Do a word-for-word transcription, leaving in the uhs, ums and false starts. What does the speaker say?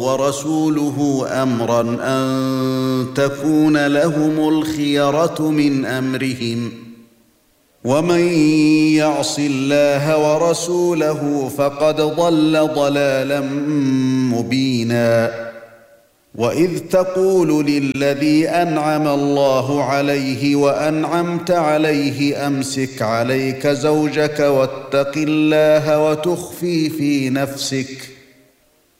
ورسوله أمرا أن تكون لهم الخيرة من أمرهم ومن يعص الله ورسوله فقد ضل ضلالا مبينا وإذ تقول للذي أنعم الله عليه وأنعمت عليه أمسك عليك زوجك واتق الله وتخفي في نفسك